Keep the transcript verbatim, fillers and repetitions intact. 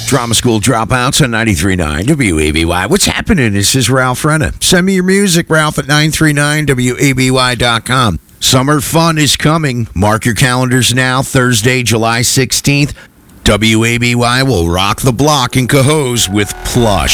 Drama School Dropouts on ninety-three point nine W A B Y. What's happening? This is Ralph Renna. Send me your music, Ralph at nine three nine W A B Y dot com. Summer fun is coming. Mark your calendars now. Thursday, July sixteenth. W A B Y will rock the block in Cohoes with Plush.